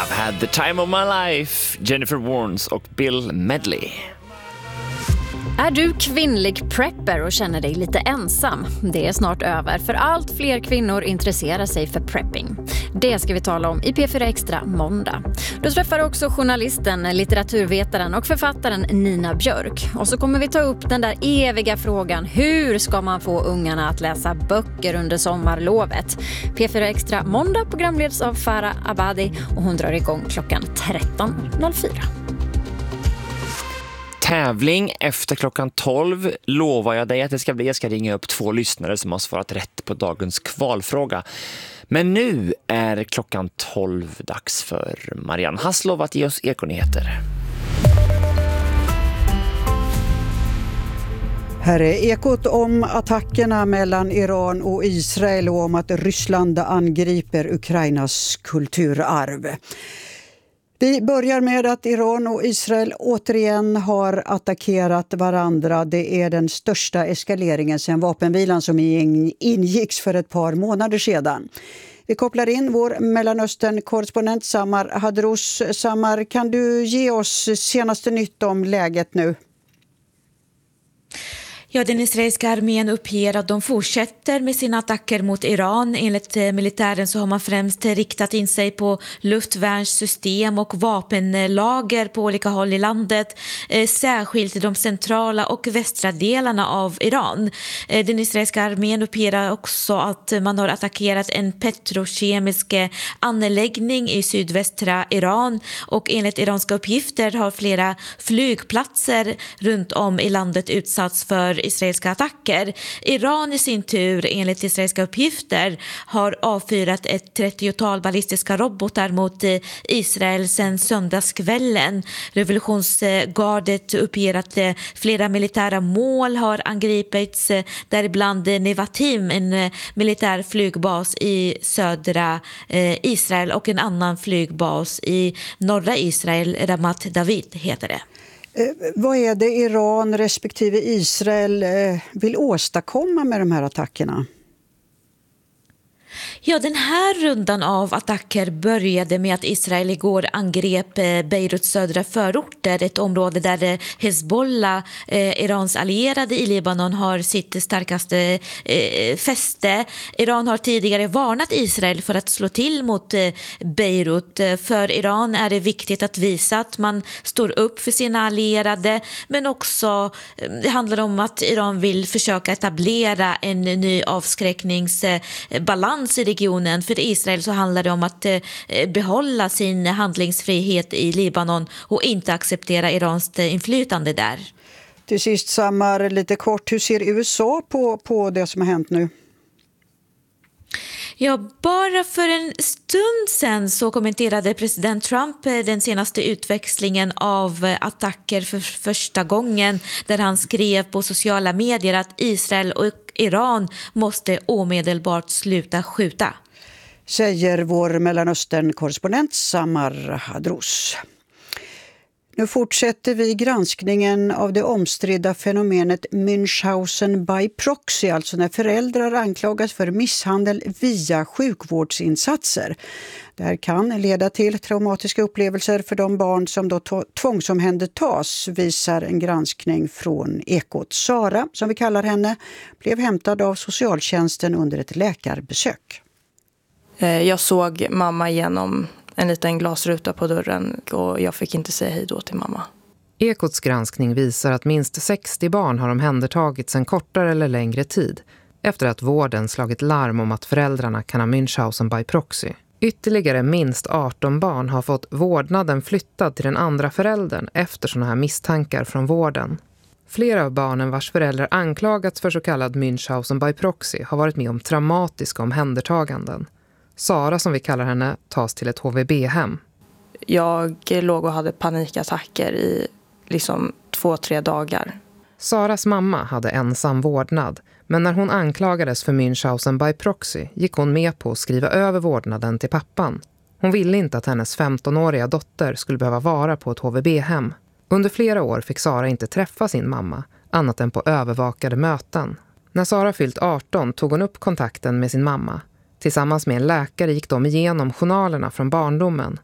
I've had the time of my life, Jennifer Warnes och Bill Medley. Är du kvinnlig prepper och känner dig lite ensam? Det är snart över, för allt fler kvinnor intresserar sig för prepping. Det ska vi tala om i P4 Extra måndag. Du träffar också journalisten, litteraturvetaren och författaren Nina Björk. Och så kommer vi ta upp den där eviga frågan: hur ska man få ungarna att läsa böcker under sommarlovet? P4 Extra måndag programleds av Farah Abadi och hon drar igång klockan 13.04. Tävling efter klockan 12 lovar jag dig att det ska bli. Jag ska ringa upp 2 lyssnare som har svarat rätt på dagens kvalfråga. Men nu är klockan 12 dags för Marianne Hasslov att ge oss Ekonyheter. Här är Ekot om attackerna mellan Iran och Israel och om att Ryssland angriper Ukrainas kulturarv. Vi börjar med att Iran och Israel återigen har attackerat varandra. Det är den största eskaleringen sedan vapenvilan som ingicks för ett par månader sedan. Vi kopplar in vår Mellanöstern-korrespondent Samar Hadrous. Samar, kan du ge oss senaste nytt om läget nu? Ja, den israeliska armén uppger att de fortsätter med sina attacker mot Iran. Enligt militären så har man främst riktat in sig på luftvärnssystem och vapenlager på olika håll i landet. Särskilt i de centrala och västra delarna av Iran. Den israeliska armén uppger också att man har attackerat en petrokemisk anläggning i sydvästra Iran. Och enligt iranska uppgifter har flera flygplatser runt om i landet utsatts för israeliska attacker. Iran i sin tur, enligt israeliska uppgifter, har avfyrat ett 30-tal ballistiska robotar mot Israel sedan söndagskvällen. Revolutionsgardet uppger att flera militära mål har angripits, däribland Nevatim, en militär flygbas i södra Israel, och en annan flygbas i norra Israel, Ramat David heter det. Vad är det Iran respektive Israel vill åstadkomma med de här attackerna? Ja, den här rundan av attacker började med att Israel igår angrep Beiruts södra förorter, ett område där Hezbollah, Irans allierade i Libanon, har sitt starkaste fäste. Iran har tidigare varnat Israel för att slå till mot Beirut. För Iran är det viktigt att visa att man står upp för sina allierade, men också det handlar om att Iran vill försöka etablera en ny avskräckningsbalans i regionen. För Israel så handlar det om att behålla sin handlingsfrihet i Libanon och inte acceptera Irans inflytande där. Till sist, Samar, lite kort, hur ser USA på det som har hänt nu? Ja, bara för en stund sedan så kommenterade president Trump den senaste utväxlingen av attacker för första gången, där han skrev på sociala medier att Israel och Iran måste omedelbart sluta skjuta. Säger vår Mellanöstern-korrespondent Samar Hadrous. Nu fortsätter vi granskningen av det omstridda fenomenet Münchhausen by proxy, alltså när föräldrar anklagas för misshandel via sjukvårdsinsatser. Det här kan leda till traumatiska upplevelser för de barn som då tvångsomhändertas, visar en granskning från Ekot. Sara, som vi kallar henne, blev hämtad av socialtjänsten under ett läkarbesök. Jag såg mamma genom en liten glasruta på dörren och jag fick inte säga hej då till mamma. Ekots granskning visar att minst 60 barn har omhändertagits en kortare eller längre tid efter att vården slagit larm om att föräldrarna kan ha Münchhausen by proxy. Ytterligare minst 18 barn har fått vårdnaden flyttad till den andra föräldern efter sådana här misstankar från vården. Flera av barnen vars föräldrar anklagats för så kallad Münchhausen by proxy har varit med om traumatiska omhändertaganden. Sara, som vi kallar henne, tas till ett HVB-hem. Jag låg och hade panikattacker i 2-3 dagar. Saras mamma hade ensam vårdnad, men när hon anklagades för Münchhausen by proxy gick hon med på att skriva över vårdnaden till pappan. Hon ville inte att hennes 15-åriga dotter skulle behöva vara på ett HVB-hem. Under flera år fick Sara inte träffa sin mamma, annat än på övervakade möten. När Sara fyllt 18 tog hon upp kontakten med sin mamma. Tillsammans med en läkare gick de igenom journalerna från barndomen.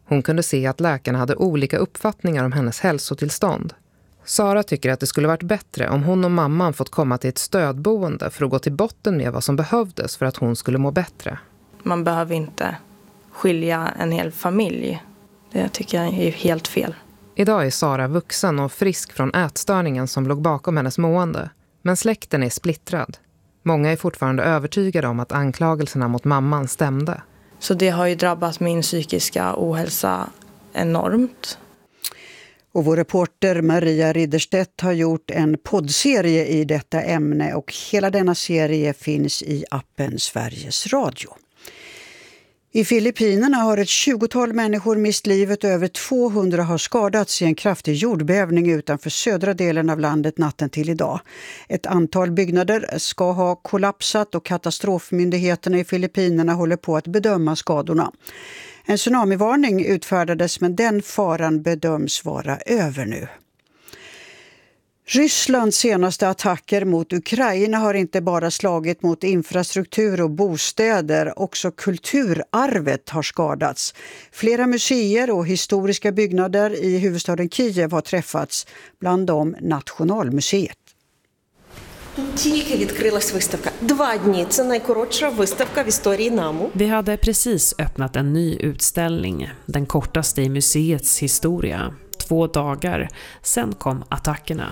Hon kunde se att läkarna hade olika uppfattningar om hennes hälsotillstånd. Sara tycker att det skulle varit bättre om hon och mamman fått komma till ett stödboende för att gå till botten med vad som behövdes för att hon skulle må bättre. Man behöver inte skilja en hel familj. Det tycker jag är helt fel. Idag är Sara vuxen och frisk från ätstörningen som låg bakom hennes mående. Men släkten är splittrad. Många är fortfarande övertygade om att anklagelserna mot mamman stämde. Så det har ju drabbat min psykiska ohälsa enormt. Och vår reporter Maria Ridderstedt har gjort en poddserie i detta ämne och hela denna serie finns i appen Sveriges Radio. I Filippinerna har ett 20-tal människor mist livet och över 200 har skadats i en kraftig jordbävning utanför södra delen av landet natten till idag. Ett antal byggnader ska ha kollapsat och katastrofmyndigheterna i Filippinerna håller på att bedöma skadorna. En tsunamivarning utfärdades men den faran bedöms vara över nu. Rysslands senaste attacker mot Ukraina har inte bara slagit mot infrastruktur och bostäder, också kulturarvet har skadats. Flera museer och historiska byggnader i huvudstaden Kiev har träffats, bland dem Nationalmuseet. Тільки відкрилась виставка. 2 дні. Це найкоротша виставка в історії НАМУ. Vi hade precis öppnat en ny utställning, den kortaste i museets historia. 2 dagar, sen kom attackerna.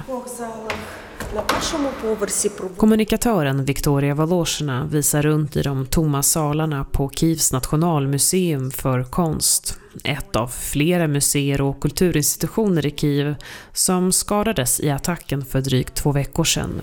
Kommunikatören Viktoria Volosjina visar runt i de tomma salarna på Kievs nationalmuseum för konst. Ett av flera museer och kulturinstitutioner i Kiev som skadades i attacken för drygt 2 veckor sedan.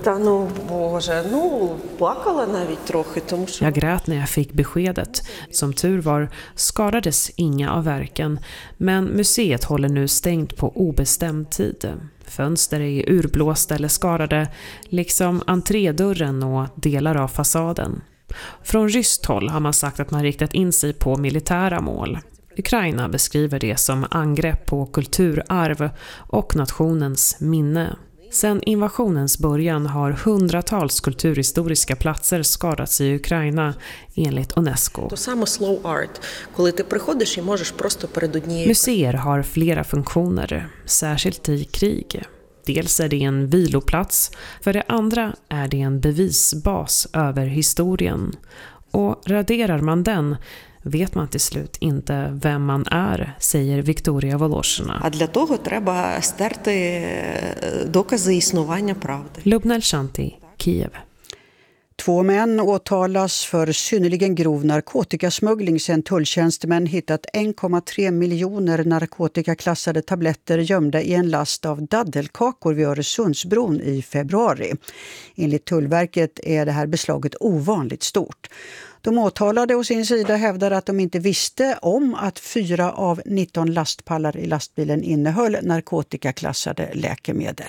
Jag grät när jag fick beskedet. Som tur var skadades inga av verken, men museet håller nu stängt på obestämd tid. Fönster är urblåsta eller skadade, liksom entrédörren och delar av fasaden. Från ryskt håll har man sagt att man riktat in sig på militära mål. Ukraina beskriver det som angrepp på kulturarv och nationens minne. Sen invasionens början har hundratals kulturhistoriska platser skadats i Ukraina enligt UNESCO. Museer har flera funktioner, särskilt i krig. Dels är det en viloplats, för det andra är det en bevisbas över historien. Och raderar man den vet man till slut inte vem man är, säger Viktoria Volosjina. Lubnel Shanti, Kiev. 2 män åtalas för synnerligen grov narkotikasmuggling sedan tulltjänstemän hittat 1,3 miljoner narkotikaklassade tabletter gömda i en last av daddelkakor vid Öresundsbron i februari. Enligt Tullverket är det här beslaget ovanligt stort. De åtalade å sin sida hävdar att de inte visste om att 4 av 19 lastpallar i lastbilen innehöll narkotikaklassade läkemedel.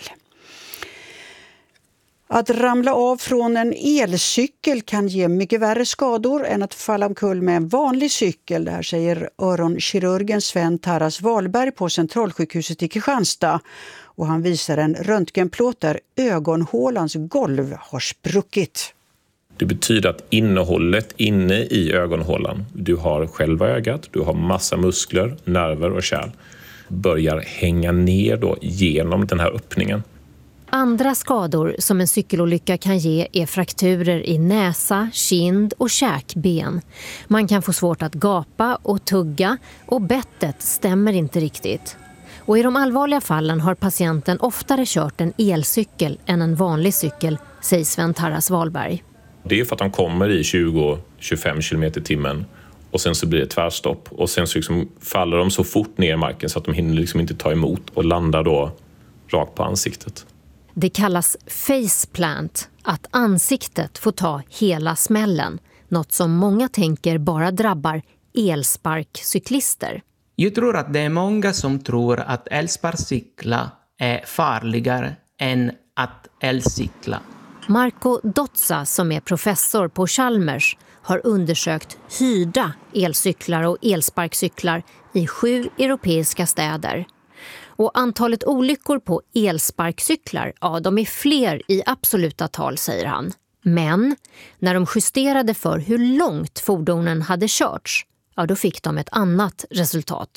Att ramla av från en elcykel kan ge mycket värre skador än att falla omkull med en vanlig cykel. Det här säger öronkirurgen Sven Taras Wahlberg på Centralsjukhuset i Kristianstad. Och han visar en röntgenplåt där ögonhålans golv har spruckit. Det betyder att innehållet inne i ögonhålan, du har själva ögat, du har massa muskler, nerver och kärl, börjar hänga ner då genom den här öppningen. Andra skador som en cykelolycka kan ge är frakturer i näsa, kind och käkben. Man kan få svårt att gapa och tugga och bettet stämmer inte riktigt. Och i de allvarliga fallen har patienten oftare kört en elcykel än en vanlig cykel, säger Sven Taras Wahlberg. Det är för att de kommer i 20-25 km i timmen och sen så blir det tvärstopp. Och sen så liksom faller de så fort ner i marken så att de hinner liksom inte ta emot och landar då rakt på ansiktet. Det kallas faceplant, att ansiktet får ta hela smällen. Något som många tänker bara drabbar elsparkcyklister. Jag tror att det är många som tror att elsparkcykla är farligare än att elcykla. Marco Dotza, som är professor på Chalmers, har undersökt hyrda elcyklar och elsparkcyklar i 7 europeiska städer. Och antalet olyckor på elsparkcyklar, ja, de är fler i absoluta tal, säger han. Men när de justerade för hur långt fordonen hade körts, ja, då fick de ett annat resultat.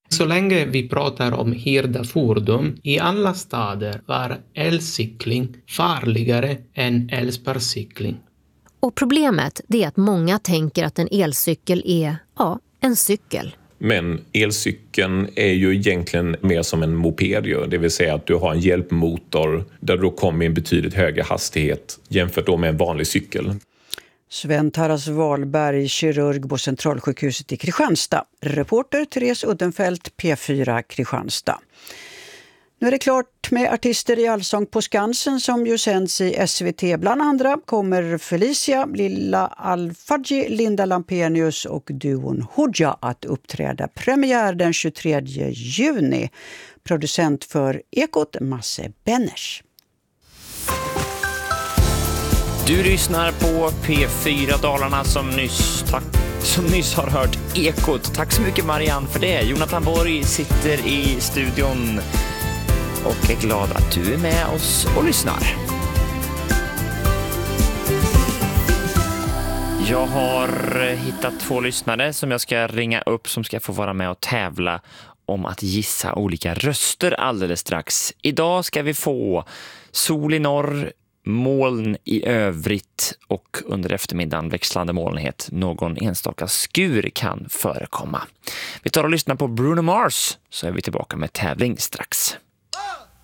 Så länge vi pratar om hyrda fordon, i alla städer var elcykling farligare än elsparkcykling. Och problemet är att många tänker att en elcykel är, en cykel. Men elcykeln är ju egentligen mer som en moped, det vill säga att du har en hjälpmotor där du kommer i en betydligt högre hastighet jämfört då med en vanlig cykel. Sven Taras Wahlberg, kirurg på Centralsjukhuset i Kristianstad. Reporter Therese Uddenfelt, P4 Kristianstad. Nu är det klart med artister i Allsång på Skansen som ju sänds i SVT. Bland andra kommer Felicia, Lilla Al-Fadji, Linda Lampenius och duon Hodja att uppträda. Premiär den 23 juni. Producent för Ekot, Masse Benners. Du lyssnar på P4 Dalarna som nyss har hört Ekot. Tack så mycket Marianne för det. Jonathan Borg sitter i studion och är glad att du är med oss och lyssnar. Jag har hittat 2 lyssnare som jag ska ringa upp som ska få vara med och tävla om att gissa olika röster alldeles strax. Idag ska vi få sol i norr, moln i övrigt och under eftermiddagen växlande molnighet. Någon enstaka skur kan förekomma. Vi tar och lyssnar på Bruno Mars så är vi tillbaka med tävling strax.